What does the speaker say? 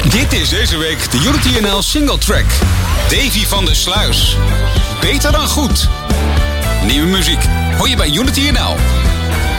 Dit is deze week de Unity NL single track. Davy van der Sluis. Beter dan goed. Nieuwe muziek hoor je bij Unity NL.